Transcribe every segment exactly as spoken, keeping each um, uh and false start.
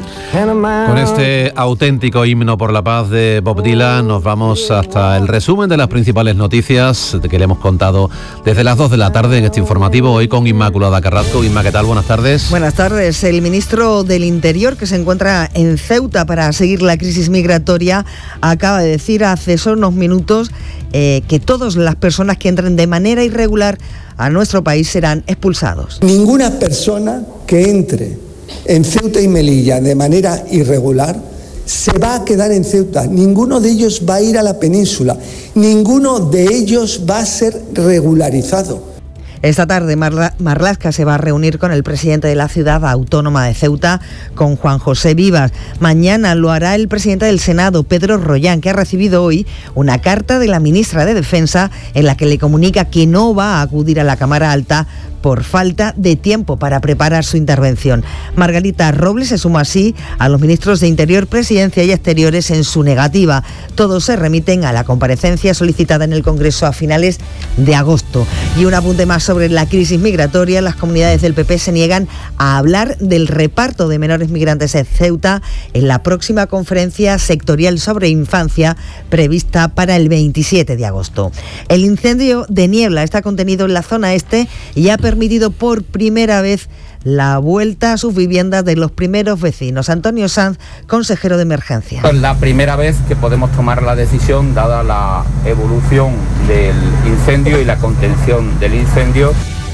Con este auténtico himno por la paz de Bob Dylan nos vamos hasta el resumen de las principales noticias que le hemos contado desde las dos de la tarde en este informativo, hoy con Inmaculada Carrasco. Inma, ¿qué tal? Buenas tardes. Buenas tardes. El ministro del Interior, que se encuentra en Ceuta para seguir la crisis migratoria, acaba de decir hace solo unos minutos eh, que todas las personas que entren de manera irregular a nuestro país serán expulsados. Ninguna persona que entre en Ceuta y Melilla de manera irregular se va a quedar en Ceuta. Ninguno de ellos va a ir a la península. Ninguno de ellos va a ser regularizado. Esta tarde Marla, Marlaska se va a reunir con el presidente de la ciudad autónoma de Ceuta, con Juan José Vivas. Mañana lo hará el presidente del Senado, Pedro Rollán, que ha recibido hoy una carta de la ministra de Defensa en la que le comunica que no va a acudir a la Cámara Alta por falta de tiempo para preparar su intervención. Margarita Robles se suma así a los ministros de Interior, Presidencia y Exteriores en su negativa. Todos se remiten a la comparecencia solicitada en el Congreso a finales de agosto. Y un apunte más sobre la crisis migratoria. Las comunidades del P P se niegan a hablar del reparto de menores migrantes en Ceuta en la próxima conferencia sectorial sobre infancia prevista para el veintisiete de agosto. El incendio de Niebla está contenido en la zona este y ha permitido por primera vez la vuelta a sus viviendas de los primeros vecinos. Antonio Sanz, consejero de emergencia. Es la primera vez que podemos tomar la decisión, dada la evolución del incendio y la contención del incendio.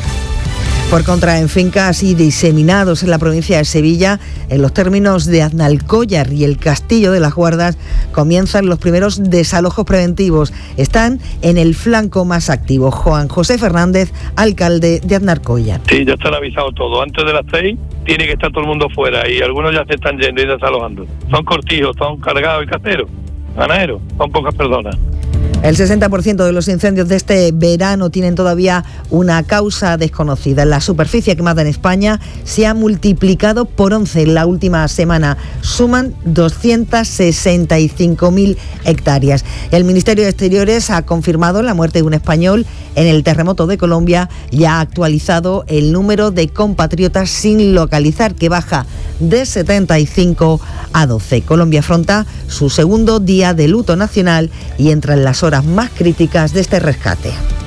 Por contra, en fincas y diseminados en la provincia de Sevilla, en los términos de Aznalcóllar y el Castillo de las Guardas, comienzan los primeros desalojos preventivos. Están en el flanco más activo. Juan José Fernández, alcalde de Aznalcóllar. Sí, ya están avisados todos. Antes de las seis tiene que estar todo el mundo fuera y algunos ya se están yendo y desalojando. Son cortijos, son cargados y caseros, ganaderos, son pocas personas. El sesenta por ciento de los incendios de este verano tienen todavía una causa desconocida. La superficie quemada en España se ha multiplicado por once en la última semana. Suman doscientas sesenta y cinco mil hectáreas. El Ministerio de Exteriores ha confirmado la muerte de un español en el terremoto de Colombia y ha actualizado el número de compatriotas sin localizar, que baja de setenta y cinco a doce. Colombia afronta su segundo día de luto nacional y entra en las horas más críticas de este rescate.